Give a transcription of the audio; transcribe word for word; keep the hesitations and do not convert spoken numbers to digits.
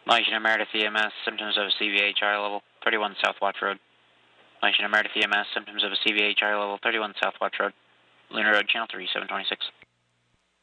Lexington Meredith E M S, symptoms of a C V H higher level, thirty-one South Watch Road. Lexington Meredith E M S, symptoms of a C V H higher level, thirty-one South Watch Road. Lunar Road, channel three, seven twenty-six.